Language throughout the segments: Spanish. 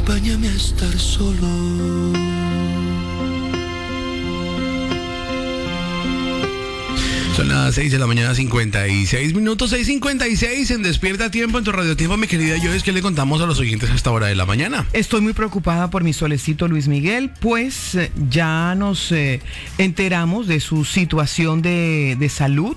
acompáñame a estar solo. Son las 6 de la mañana, 56 minutos, 6:56 en Despierta Tiempo, en tu Radio Tiempo, mi querida Joyce. ¿Qué le contamos a los oyentes a esta hora de la mañana? Estoy muy preocupada por mi solecito Luis Miguel, pues ya nos enteramos de su situación de salud.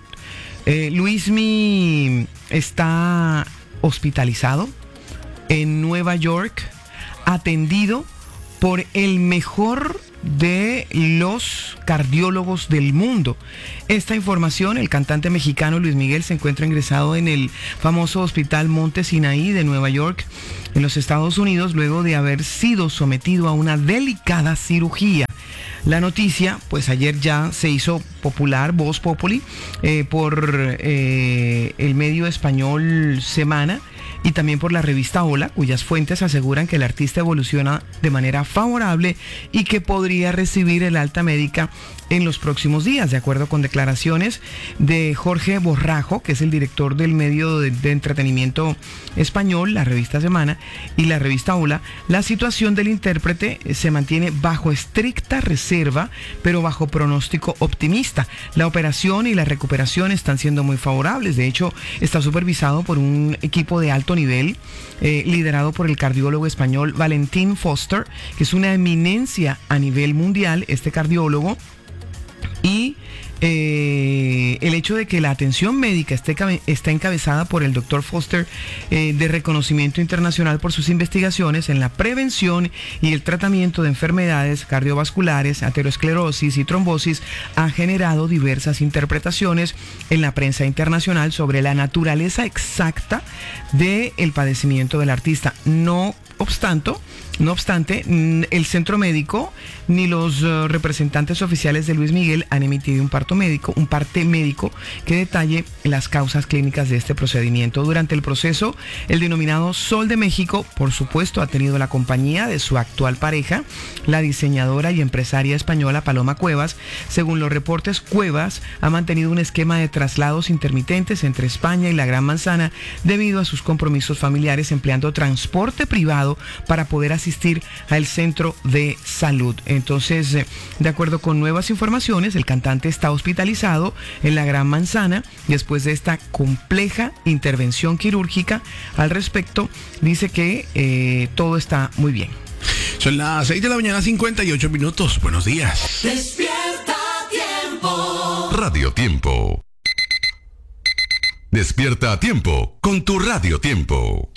Luismi está hospitalizado en Nueva York, atendido por el mejor de los cardiólogos del mundo. Esta información, el cantante mexicano Luis Miguel se encuentra ingresado en el famoso Hospital Monte Sinaí de Nueva York, en los Estados Unidos, luego de haber sido sometido a una delicada cirugía. La noticia, pues ayer ya se hizo popular, Voz Populi, por el medio español Semana, y también por la revista Hola, cuyas fuentes aseguran que el artista evoluciona de manera favorable y que podría recibir el alta médica en los próximos días. De acuerdo con declaraciones de Jorge Borrajo, que es el director del medio de entretenimiento español, la revista Semana y la revista Hola, la situación del intérprete se mantiene bajo estricta reserva, pero bajo pronóstico optimista. La operación y la recuperación están siendo muy favorables. De hecho, está supervisado por un equipo de alto nivel, liderado por el cardiólogo español Valentín Foster, que es una eminencia a nivel mundial, este cardiólogo. Y el hecho de que la atención médica está encabezada por el doctor Foster, de reconocimiento internacional por sus investigaciones en la prevención y el tratamiento de enfermedades cardiovasculares, aterosclerosis y trombosis, ha generado diversas interpretaciones en la prensa internacional sobre la naturaleza exacta del padecimiento del artista. No obstante, el centro médico ni los representantes oficiales de Luis Miguel han emitido un parte médico que detalle las causas clínicas de este procedimiento. Durante el proceso, el denominado Sol de México, por supuesto, ha tenido la compañía de su actual pareja, la diseñadora y empresaria española Paloma Cuevas. Según los reportes, Cuevas ha mantenido un esquema de traslados intermitentes entre España y la Gran Manzana debido a sus compromisos familiares, empleando transporte privado para poder asistir al centro de salud. Entonces, de acuerdo con nuevas informaciones, el cantante está hospitalizado en la Gran Manzana después de esta compleja intervención quirúrgica. Al respecto, dice que todo está muy bien. Son las 6 de la mañana, 58 minutos. Buenos días. Despierta Tiempo. Radio Tiempo. Despierta a tiempo con tu Radio Tiempo.